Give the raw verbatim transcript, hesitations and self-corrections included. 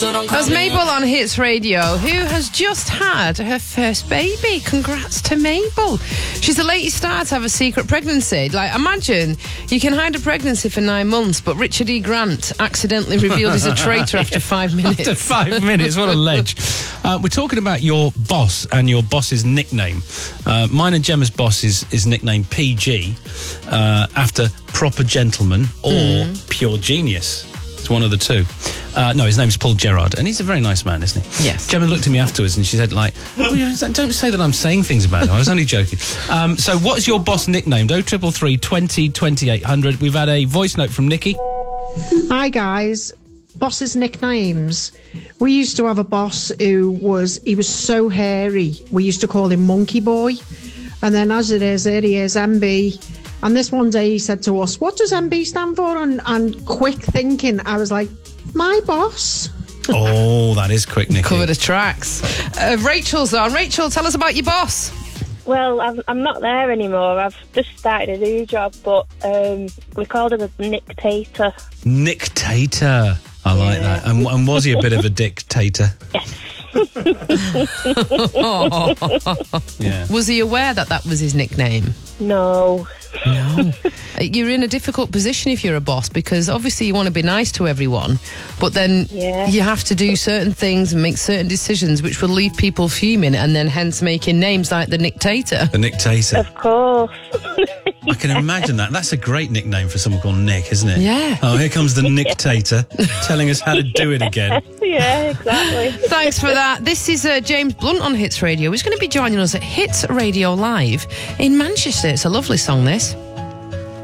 That's Mabel on Hits Radio, who has just had her first baby. Congrats to Mabel. She's the latest star to have a secret pregnancy. Like, imagine you can hide a pregnancy for nine months, but Richard E. Grant accidentally revealed he's a traitor after five minutes. After five minutes, what a ledge. Uh, we're talking about your boss and your boss's nickname. Uh, mine and Gemma's boss is, is nicknamed P G, uh, after proper gentleman or mm. pure genius. It's one of the two. Uh, no, his name's Paul Gerard, and he's a very nice man, isn't he? Yes. Gemma looked at me afterwards and she said, like, oh, yeah, don't say that I'm saying things about him. I was only joking. Um, so what's your boss nicknamed? oh triple three, twenty, twenty-eight hundred. We've had a voice note from Nikki. Hi, guys. Boss's nicknames. We used to have a boss who was, he was so hairy. We used to call him Monkey Boy. And then as it is, here he is, M B. And this one day he said to us, what does M B stand for? And, and quick thinking, I was like, my boss. Oh, that is quick, Nikki. Cover the tracks. Uh, Rachel's on. Rachel, tell us about your boss. Well, I'm, I'm not there anymore. I've just started a new job, but um, we called him a Nick-tator. Nick-tator. I like yeah. that. And, and was he a bit of a dictator? Yes. Yeah. Was he aware that that was his nickname? No. No. You're in a difficult position if you're a boss, because obviously you want to be nice to everyone, but then yeah. you have to do certain things and make certain decisions which will leave people fuming, and then hence making names like the Nick-tator. The Nick-tator. Of course. I can imagine that. That's a great nickname for someone called Nick, isn't it? Yeah. Oh, here comes the Nick-tator telling us how to do it again. Yeah, exactly. Thanks for that. This is uh, James Blunt on Hits Radio. He's going to be joining us at Hits Radio Live in Manchester. It's a lovely song, this.